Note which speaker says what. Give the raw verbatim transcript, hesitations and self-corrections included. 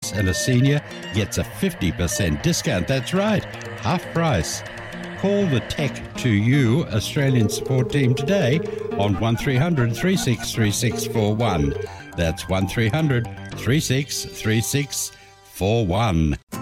Speaker 1: apprentice and a senior gets a fifty percent discount. That's right, half price. Call the Tech to You Australian support team today on one three hundred, three six three six four one. That's one three hundred, three six three six four one.